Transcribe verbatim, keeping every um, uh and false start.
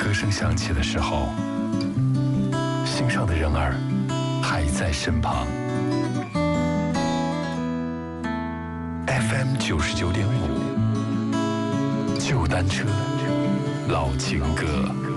歌声响起的时候，心上的人儿还在身旁。F M 九十九点五，旧单车，老情歌。